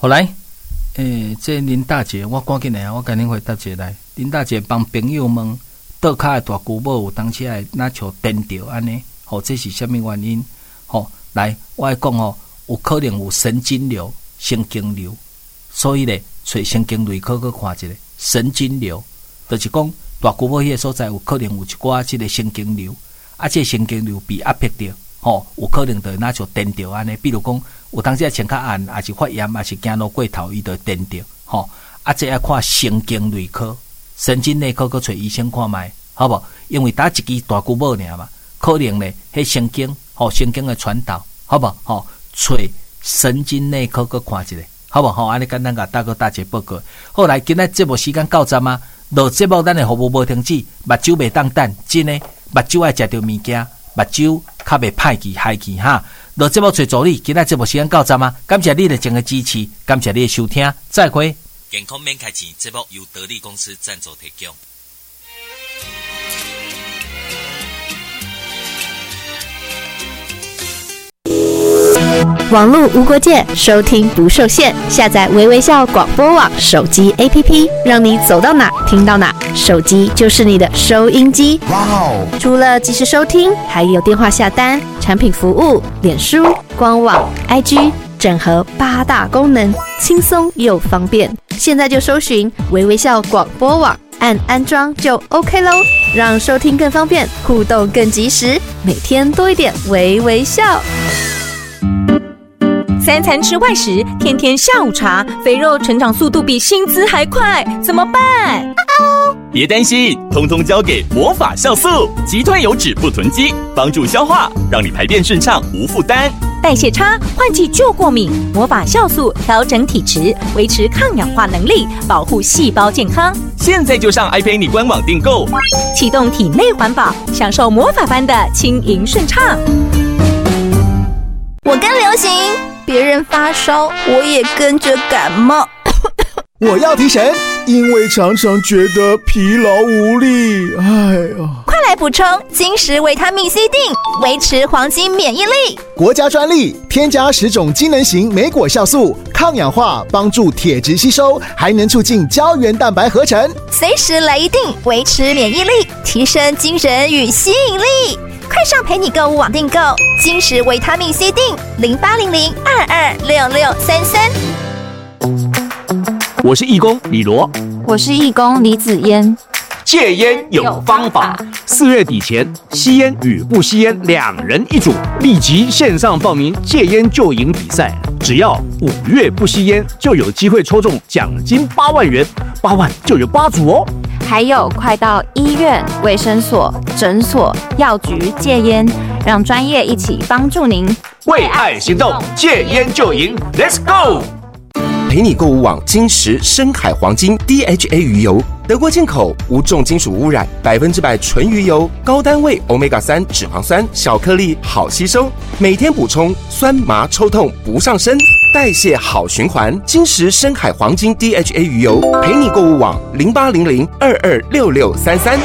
后来，这林大姐，我赶紧来啊！我赶紧回答一来。林大姐帮朋友问，倒脚的大舅母有当时来那像颠掉安尼，这是什么原因？来，我来讲有可能有神经瘤、神经瘤，所以咧，找神经内科去看一下。神经瘤，就是讲大舅母迄个所在有可能有一寡即个神经瘤，这神经瘤被压迫到，有可能就那像颠掉安尼。比如讲，有当时穿较暗，还是发炎，还是走路过头，伊就颠掉，这要看神经内科、神经内科去找医生看卖，好不好？因为打一支大舅母尔嘛，可能咧，迄神经，神经的传导，好不好？找神经内科去看一下，好不好？安尼简单甲大姐报告。后来今仔节目时间到站啊，落节目咱的服务无停止，目睭袂当等，真诶，目睭爱食着物件，目睭较袂歹去害去哈。落节目找助理，今仔节目时间到站啊，感谢你的整个支持，感谢你的收听，再会。 健康免开钱，节目由得力公司赞助提供。 网络无国界，收听不受限。下载微微笑广播网手机 APP， 让你走到哪听到哪，手机就是你的收音机。哇哦！除了即时收听，还有电话下单、产品服务、脸书、官网、IG， 整合8大功能，轻松又方便。现在就搜寻微微笑广播网，按安装就 OK 咯，让收听更方便，互动更及时，每天多一点微微笑。 3餐吃外食，天天下午茶，肥肉成长速度比薪资还快，怎么办？ 别担心，通通交给魔法酵素，击退油脂不囤积，帮助消化，让你排便顺畅无负担。 代谢差，换季就过敏，魔法酵素调整体质，维持抗氧化能力，保护细胞健康。 现在就上爱陪你官网订购， 启动体内环保，享受魔法般的轻盈顺畅。 我跟流行，别人发烧，我也跟着感冒。 我要提神，因为常常觉得疲劳无力。 快来补充金石维他命 C 锭，维持黄金免疫力。 国家专利，添加10种机能型莓果酵素，抗氧化，帮助铁质吸收，还能促进胶原蛋白合成。 随时来一锭，维持免疫力，提升精神与吸引力。快上陪你购物网订购金石维他命 C 锭，0800226633。 我是义工李罗， 我是义工李子嫣。 戒烟有方法，4月底前，吸烟与不吸烟2人1组，立即线上报名戒烟就赢比赛。只要5月不吸烟，就有机会抽中奖金8万元，8万就有8组哦。 还有，快到医院、卫生所、诊所、药局戒烟，让专业一起帮助您。 为爱行动，戒烟就赢 ，Let's go！ 陪你购物网金石深海黄金 DHA 鱼油，德国进口，无重金属污染，100%纯鱼油，高单位 Omega-3 脂肪酸，小颗粒好吸收，每天补充，酸麻抽痛不上身，代谢好循环。金石深海黄金 DHA 鱼油，陪你购物网0800226633。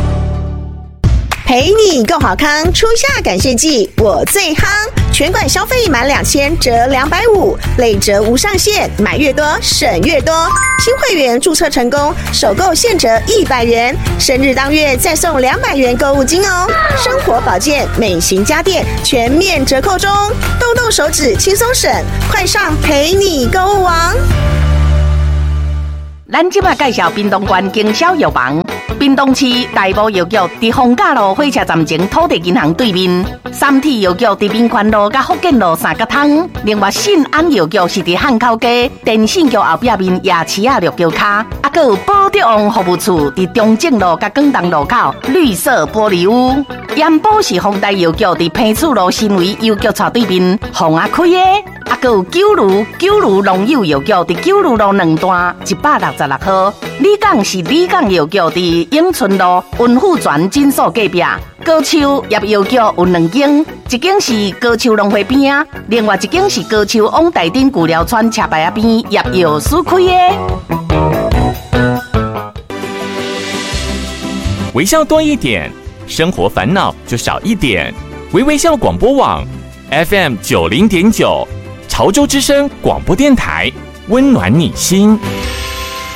陪你购好康，初夏感谢季我最夯，全馆消费满2000折250，累折无上限，买越多省越多。新会员注册成功，首购现折100元，生日当月再送200元购物金哦。生活保健、美型家电全面折扣中，动动手指轻松省，快上陪你购物网。 咱即马介绍屏东县经销药房，屏东市大埔药局伫逢甲路火车站前土地银行对面，三体药局伫民权路甲福建路3角通，另外信安药局是伫汉口街电信局后壁面夜市绿桥骹，还有保德旺服务处伫中正路甲广东路口绿色玻璃屋。盐埔市丰台药局伫平厝路新围邮局槽对面phòng啊开的，还有九如农友药局伫九如路2段166號。李港是李港药局伫永春路文富泉诊所隔壁。高丘业药局有2間，一間是高丘農會邊啊，另外一間是高丘往大頂舊寮村車牌邊業藥所開的。 微笑多一點，生活煩惱就少一點。微微笑廣播網 FM 90.9，潮州之聲廣播電台， 温暖你心。